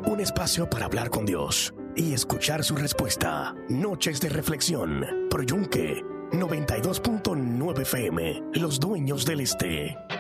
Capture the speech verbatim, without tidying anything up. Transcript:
Un espacio para hablar con Dios y escuchar su respuesta. Noches de reflexión. Por Yunque noventa y dos punto nueve F M. Los dueños del este.